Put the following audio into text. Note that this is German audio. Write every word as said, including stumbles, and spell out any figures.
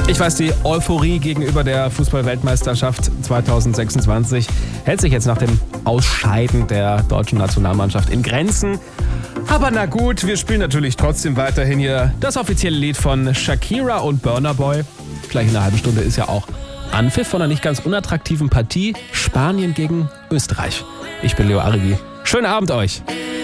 Ich weiß, die Euphorie gegenüber der Fußball-Weltmeisterschaft zwanzig sechsundzwanzig hält sich jetzt nach dem Ausscheiden der deutschen Nationalmannschaft in Grenzen. Aber na gut, wir spielen natürlich trotzdem weiterhin hier das offizielle Lied von Shakira und Burna Boy. Gleich in einer halben Stunde ist ja auch Anpfiff von einer nicht ganz unattraktiven Partie. Spanien gegen Österreich. Ich bin Leo Arigi. Schönen Abend euch.